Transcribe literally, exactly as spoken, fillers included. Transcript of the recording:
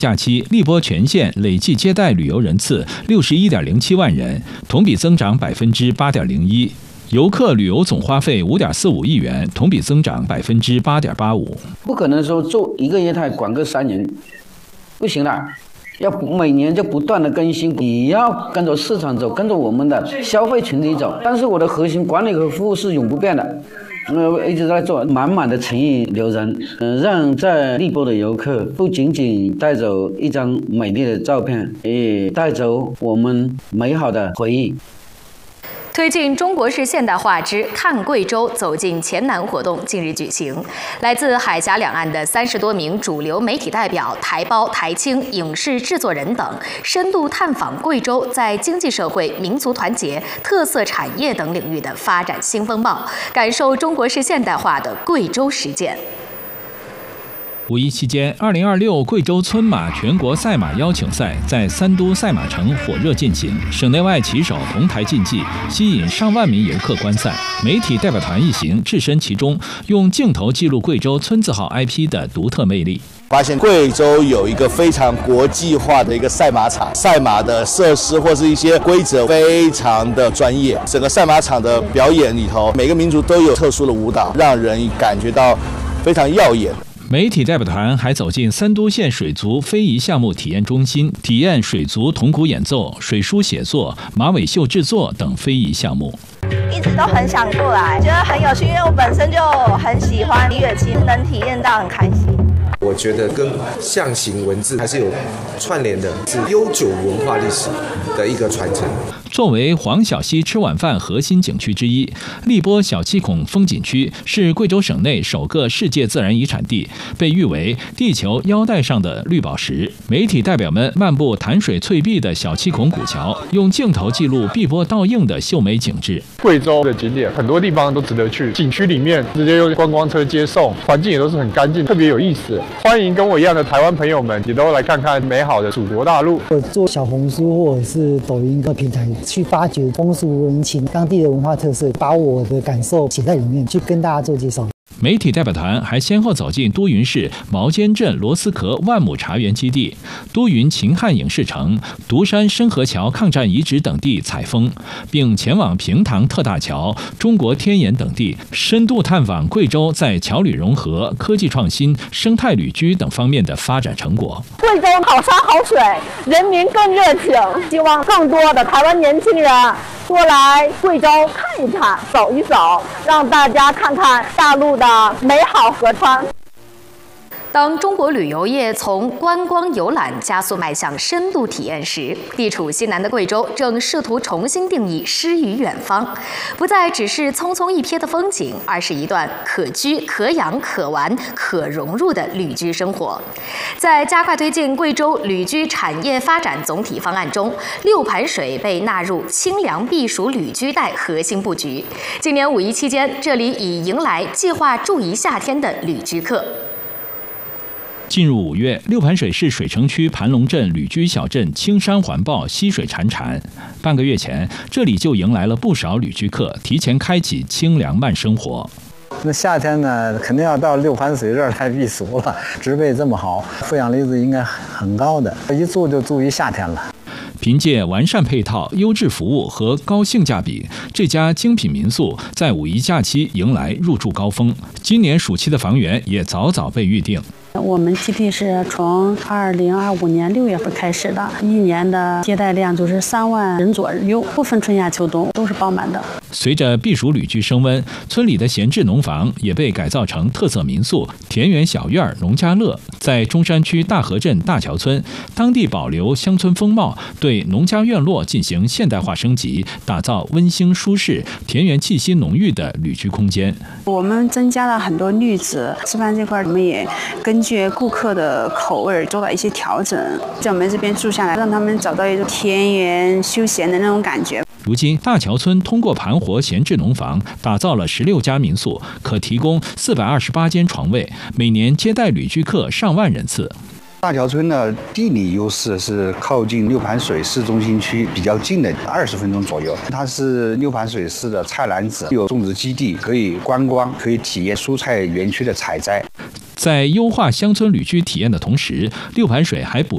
假期，荔波全县累计接待旅游人次六十一点零七万人，同比增长百分之八点零一。游客旅游总花费五点四五亿元，同比增长百分之八点八五。 不可能说做一个业态管个三年，不行了。要每年就不断的更新，也要跟着市场走，跟着我们的消费群体走。但是我的核心管理和服务是永不变的。呃，一直在做，满满的诚意留人，嗯、呃，让在荔波的游客不仅仅带走一张美丽的照片，也带走我们美好的回忆。 推进中国式现代化之看贵州走进黔南活动近日举行，来自海峡两岸的三十多名主流媒体代表、台胞、台青、影视制作人等，深度探访贵州在经济社会、民族团结、特色产业等领域的发展新风貌，感受中国式现代化的贵州实践。 五一期间，二零二六贵州村马全国赛马邀请赛在三都赛马城火热进行，省内外骑手同台竞技，吸引上万名游客观赛。媒体代表团一行置身其中，用镜头记录贵州村字号 I P 的独特魅力。 发现贵州有一个非常国际化的一个赛马场，赛马的设施或是一些规则非常的专业。整个赛马场的表演里头，每个民族都有特殊的舞蹈，让人感觉到非常耀眼。 媒体代表团还走进三都县水族非遗项目体验中心，体验水族铜鼓演奏、水书写作、马尾绣制作等非遗项目。 一直都很想过来，觉得很有趣，因为我本身就很喜欢乐器，能体验到很开心。 我觉得跟象形文字还是有串联的，是悠久文化历史的一个传承。 作为黄小溪吃晚饭核心景区之一，荔波小七孔风景区是贵州省内首个世界自然遗产地，被誉为地球腰带上的绿宝石。媒体代表们漫步潭水翠碧的小七孔古桥，用镜头记录碧波倒映的秀美景致。 贵州的景点很多地方都值得去，景区里面直接用观光车接送，环境也都是很干净，特别有意思。欢迎跟我一样的台湾朋友们也都来看看美好的祖国大陆。 我做小红书或者是抖音的平台，去发掘风俗人情、当地的文化特色，把我的感受写在里面，去跟大家做介绍。 媒体代表团还先后走进都匀市毛尖镇螺丝壳万亩茶园基地、都匀秦汉影视城、独山深河桥抗战遗址等地采风，并前往平塘特大桥、中国天眼等地，深度探访贵州在桥旅融合、科技创新、生态旅居等方面的发展成果。 贵州好山好水，人民更热情，希望更多的台湾年轻人多来贵州看一看、走一走，让大家看看大陆的美好河川。 当中国旅游业从观光游览加速迈向深度体验时，地处西南的贵州正试图重新定义诗与远方，不再只是匆匆一瞥的风景，而是一段可居、可养、可玩、可融入的旅居生活。在加快推进贵州旅居产业发展总体方案中，六盘水被纳入清凉避暑旅居带核心布局。今年五一期间，这里已迎来计划住一夏天的旅居客。 进入五月，六盘水市水城区盘龙镇旅居小镇青山环抱，溪水潺潺。半个月前，这里就迎来了不少旅居客，提前开启清凉慢生活。 那夏天呢，肯定要到六盘水这儿来避暑了。植被这么好，负氧离子应该很高的，一住就住一夏天了。 凭借完善配套、优质服务和高性价比，这家精品民宿在五一假期迎来入住高峰。今年暑期的房源也早早被预定。 我们基地是从二零二五年六月份开始的，一年的接待量就是三万人左右，不分春夏秋冬都是爆满的。 随着避暑旅居升温，村里的闲置农房也被改造成特色民宿、田园小院、农家乐。在中山区大河镇大桥村，当地保留乡村风貌，对农家院落进行现代化升级，打造温馨舒适、田园气息浓郁的旅居空间。 我们增加了很多绿植，吃饭这块我们也根据顾客的口味做了一些调整，在我们这边住下来，让他们找到一种田园休闲的那种感觉。 如今，大桥村通过盘活闲置农房，打造了十六家民宿，可提供四百二十八间床位，每年接待旅居客上万人次。 大桥村的地理优势是靠近六盘水市中心区比较近的，二十分钟左右。它是六盘水市的菜篮子，有种植基地，可以观光，可以体验蔬菜园区的采摘。 在优化乡村旅居体验的同时，六盘水还补